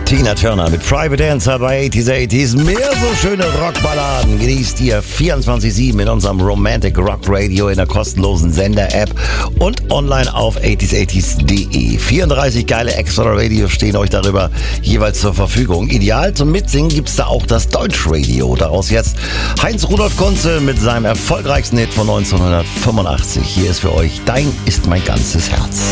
Tina Turner mit Private Dancer bei 80s. Mehr so schöne Rockballaden genießt ihr 24/7 in unserem Romantic Rock Radio in der kostenlosen Sender-App und online auf 80s80s.de. 34 geile Extra-Radios stehen euch darüber jeweils zur Verfügung. Ideal zum Mitsingen gibt's da auch das Deutsch-Radio. Daraus jetzt Heinz-Rudolf Kunze mit seinem erfolgreichsten Hit von 1985. Hier ist für euch Dein ist mein ganzes Herz.